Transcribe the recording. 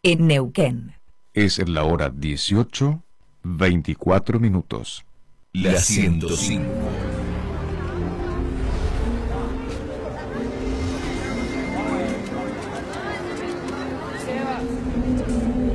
en Neuquén. Es la hora 18:24. La 105.